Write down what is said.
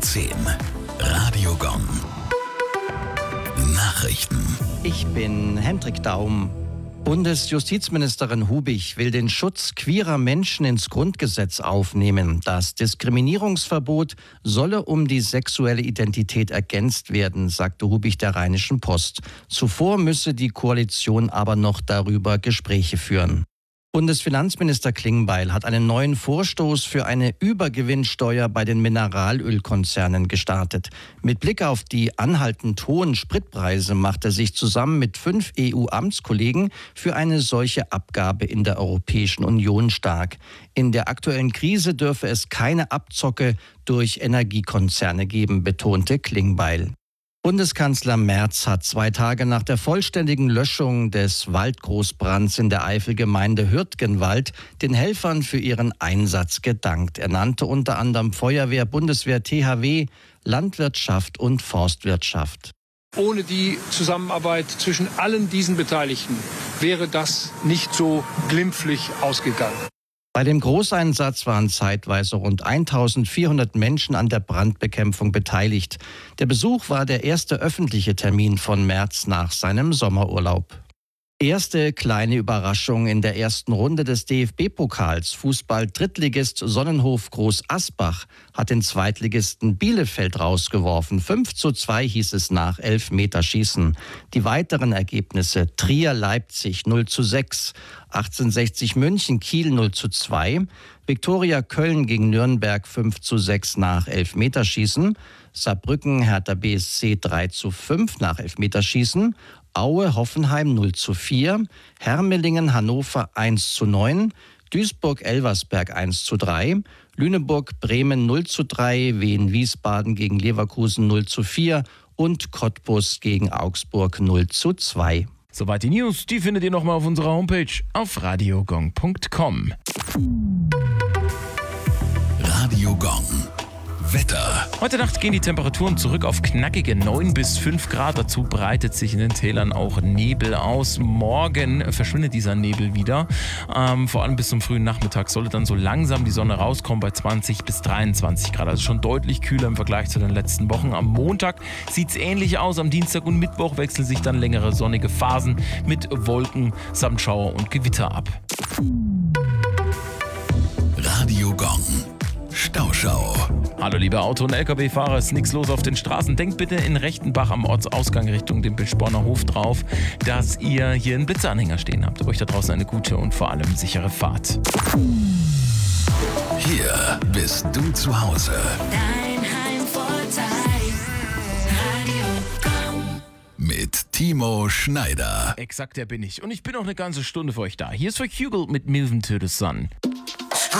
10. Radio Gong. Nachrichten. Ich bin Hendrik Daum. Bundesjustizministerin Hubig will den Schutz queerer Menschen ins Grundgesetz aufnehmen. Das Diskriminierungsverbot solle um die sexuelle Identität ergänzt werden, sagte Hubig der Rheinischen Post. Zuvor müsse die Koalition aber noch darüber Gespräche führen. Bundesfinanzminister Klingbeil hat einen neuen Vorstoß für eine Übergewinnsteuer bei den Mineralölkonzernen gestartet. Mit Blick auf die anhaltend hohen Spritpreise macht er sich zusammen mit 5 EU-Amtskollegen für eine solche Abgabe in der Europäischen Union stark. In der aktuellen Krise dürfe es keine Abzocke durch Energiekonzerne geben, betonte Klingbeil. Bundeskanzler Merz hat 2 Tage nach der vollständigen Löschung des Waldgroßbrands in der Eifelgemeinde Hürtgenwald den Helfern für ihren Einsatz gedankt. Er nannte unter anderem Feuerwehr, Bundeswehr, THW, Landwirtschaft und Forstwirtschaft. Ohne die Zusammenarbeit zwischen allen diesen Beteiligten wäre das nicht so glimpflich ausgegangen. Bei dem Großeinsatz waren zeitweise rund 1400 Menschen an der Brandbekämpfung beteiligt. Der Besuch war der erste öffentliche Termin von Merz nach seinem Sommerurlaub. Erste kleine Überraschung in der ersten Runde des DFB-Pokals. Fußball-Drittligist Sonnenhof Groß Asbach hat den Zweitligisten Bielefeld rausgeworfen. 5:2 hieß es nach Elfmeterschießen. Die weiteren Ergebnisse: Trier-Leipzig 0:6, 1860 München Kiel 0:2, Viktoria Köln gegen Nürnberg 5:6 nach Elfmeterschießen, Saarbrücken Hertha BSC 3:5 nach Elfmeterschießen, Aue Hoffenheim 0:4, Hermelingen Hannover 1:9, Duisburg Elversberg 1:3, Lüneburg Bremen 0:3, Wien Wiesbaden gegen Leverkusen 0:4 und Cottbus gegen Augsburg 0:2. Soweit die News, die findet ihr nochmal auf unserer Homepage auf radiogong.com. Radio Gong. Wetter. Heute Nacht gehen die Temperaturen zurück auf knackige 9 bis 5 Grad. Dazu breitet sich in den Tälern auch Nebel aus. Morgen verschwindet dieser Nebel wieder. Vor allem bis zum frühen Nachmittag solle dann so langsam die Sonne rauskommen bei 20 bis 23 Grad. Also schon deutlich kühler im Vergleich zu den letzten Wochen. Am Montag sieht es ähnlich aus. Am Dienstag und Mittwoch wechseln sich dann längere sonnige Phasen mit Wolken samt Schauer und Gewitter ab. Radio Gong. Stauschau. Hallo liebe Auto- und LKW-Fahrer, ist nichts los auf den Straßen. Denkt bitte in Rechtenbach am Ortsausgang Richtung dem Bischborner Hof drauf, dass ihr hier einen Blitzanhänger stehen habt. Euch da draußen eine gute und vor allem sichere Fahrt. Hier bist du zu Hause. Dein Heimvorteil, Radio Gong. Mit Timo Schneider. Exakt, der bin ich. Und ich bin auch eine ganze Stunde für euch da. Hier ist für Hugel mit Moving to the Sun.